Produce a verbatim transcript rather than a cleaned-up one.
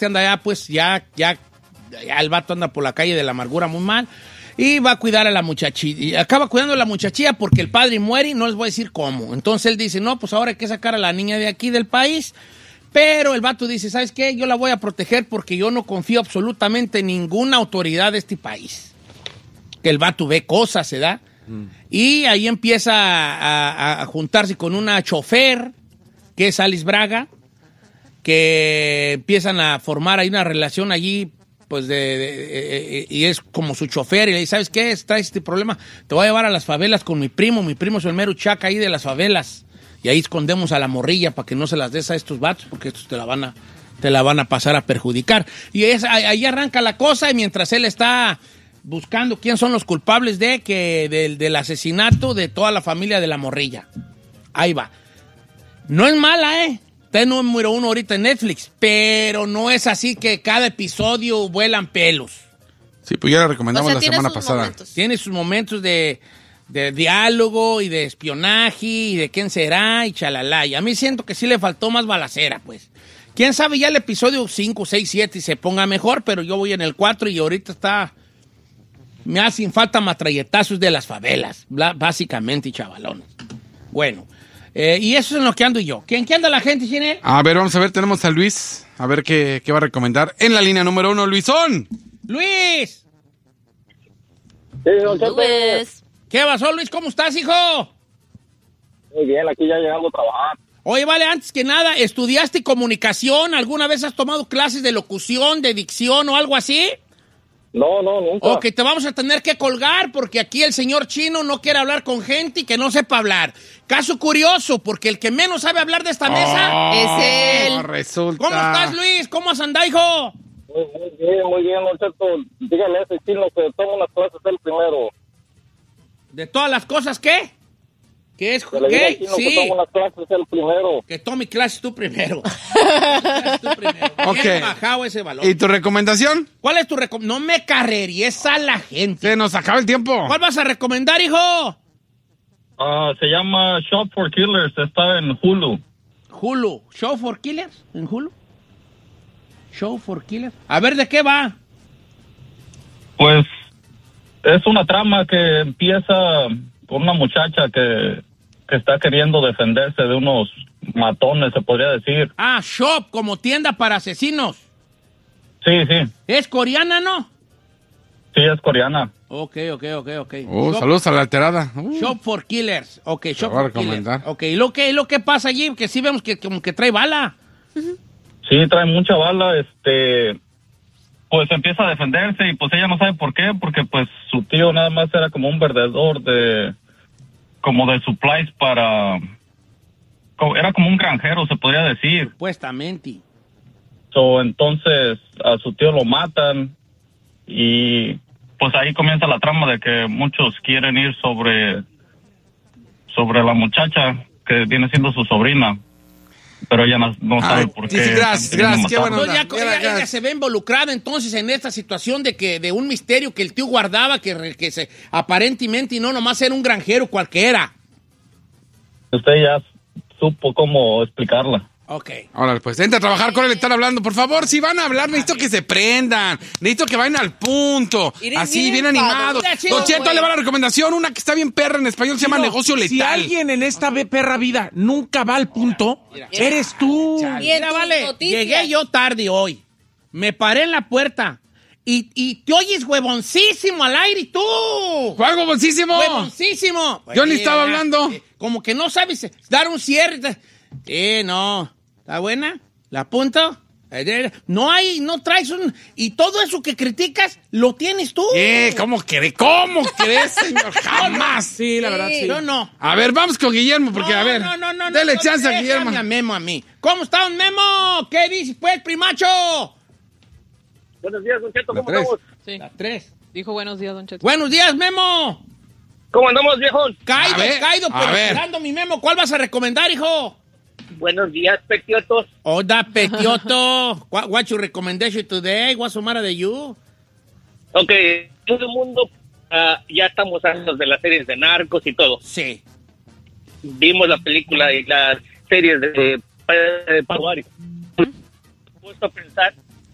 este anda ya, pues, ya, ya, ya el vato anda por la calle de la amargura muy mal. Y va a cuidar a la muchachilla. Y acaba cuidando a la muchachilla porque el padre muere y no les voy a decir cómo. Entonces él dice, no, pues ahora hay que sacar a la niña de aquí del país. Pero el vato dice, ¿sabes qué? Yo la voy a proteger porque yo no confío absolutamente en ninguna autoridad de este país. El vato ve cosas, ¿se da? Mm. Y ahí empieza a, a, a juntarse con una chofer, que es Alice Braga, que empiezan a formar ahí una relación allí, pues, de, de, de, de, y es como su chofer, y le dice, ¿sabes qué? Está este problema, te voy a llevar a las favelas con mi primo, mi primo es el mero chaca ahí de las favelas, y ahí escondemos a la morrilla para que no se las des a estos vatos, porque estos te la van a, te la van a pasar a perjudicar. Y es, ahí arranca la cosa, y mientras él está buscando quién son los culpables de que del, del asesinato de toda la familia de la morrilla. Ahí va. No es mala, ¿eh? Está número uno ahorita en Netflix, pero no es así que cada episodio vuelan pelos. Sí, pues ya la recomendamos, o sea, la semana pasada. Momentos. Tiene sus momentos de, de diálogo y de espionaje y de quién será y chalala. Y a mí siento que sí le faltó más balacera, pues. Quién sabe ya el episodio cinco, seis, siete se ponga mejor, pero yo voy en el cuatro y ahorita está... Me hacen falta matralletazos de las favelas, básicamente, chavalones. Bueno... Eh, y eso es en lo que ando yo. ¿Quién qué anda la gente, Ginel? A ver, vamos a ver, tenemos a Luis. A ver qué, qué va a recomendar. En la línea número uno, Luisón. ¡Luis! Sí, don Luis. ¿Qué pasó, Luis? ¿Cómo estás, hijo? Muy bien, aquí ya llegando a trabajar. Oye, vale, antes que nada, ¿estudiaste comunicación? ¿Alguna vez has tomado clases de locución, de dicción o algo así? No, no, nunca. Ok, te vamos a tener que colgar porque aquí el señor Chino no quiere hablar con gente y que no sepa hablar. Caso curioso, porque el que menos sabe hablar de esta mesa oh, es él. Resulta. ¿Cómo estás, Luis? ¿Cómo has andado, hijo? Muy, muy bien, muy bien, don Cheto. Dígale a ese Chino que toma las clases el primero. ¿De todas las cosas qué? ¿Qué es que gay? Chino Sí. Que tome las clases el primero. Que tome clases tú primero. clases tú primero. Ok. Bien bajado ese valor. ¿Y tu recomendación? ¿Cuál es tu recomendación? No me carreríes a la gente. Se nos acaba el tiempo. ¿Cuál vas a recomendar, hijo? Uh, se llama Shop for Killers, está en Hulu. Hulu. ¿Show for Killers? ¿En Hulu? ¿Show for Killers? A ver, ¿de qué va? Pues es una trama que empieza con una muchacha que, que está queriendo defenderse de unos matones, se podría decir. Ah, Shop, como tienda para asesinos. Sí, sí. ¿Es coreana, no? Sí, es coreana. Ok, ok, ok, ok. Oh, Shop, saludos a la alterada. Uh. Shop for Killers. Ok, Shop voy a for Killers. recomendar. Ok, ¿y lo que, lo que pasa allí? Que sí vemos que como que trae bala. Sí, trae mucha bala, este... Pues empieza a defenderse y pues ella no sabe por qué, porque pues su tío nada más era como un vendedor de... como de supplies para... Era como un granjero, se podría decir. Supuestamente. So, entonces a su tío lo matan y pues ahí comienza la trama de que muchos quieren ir sobre sobre la muchacha que viene siendo su sobrina, pero ella no, no sabe Ay, por qué. sí, gracias, gracias, qué bueno. Entonces, ya, Ella- ella, ella se ve involucrada entonces en esta situación de que de un misterio que el tío guardaba que, que se aparentemente y no nomás era un granjero cualquiera. Usted ya supo cómo explicarla. Ok. Ahora, pues, entra a trabajar con él, están hablando. Por favor, si van a hablar, necesito que se prendan. Necesito que vayan al punto. Eres Así, bien bien animados. enfadado. Don Cheto, güey. le va la recomendación. Una que está bien perra en español, se llama Chino, Negocio Letal. Si alguien en esta ve- perra vida nunca va al punto, eres tú. Y en Mira, tus vale, noticias. llegué yo tarde hoy. Me paré en la puerta y, y te oyes huevoncísimo al aire y tú. ¡Fue huevoncísimo! ¡Huevoncísimo! Yo ni Pues, estaba mira, hablando. eh, Como que no sabes dar un cierre. Eh, no. ¿Está buena? ¿La apunto? Eh, No hay, no traes un... Y todo eso que criticas, lo tienes tú. ¿Qué? ¿Cómo crees? ¿Cómo crees, señor? Jamás. Sí, la verdad, sí. Yo no. A ver, vamos con Guillermo, porque, no, a ver, no, no, no, dele no, chance a déjame Guillermo. a Memo a mí. ¿Cómo está un Memo? ¿Qué dices, pues, primacho? Buenos días, don Cheto, La tres. Sí. La tres. Dijo buenos días, don Cheto. Buenos días, Memo. ¿Cómo andamos, viejón? Caído, A ver, caído, a pero ver. esperando mi Memo. ¿Cuál vas a recomendar, hijo? Buenos días, peciotos. Oda, Petioto. what, what your recommendation today? What's the matter with you? Ok, todo el mundo ah, ya estamos hartos de las series de narcos y todo. Sí. Vimos la película y las series de, de Pablo Ari. Puesto a pensar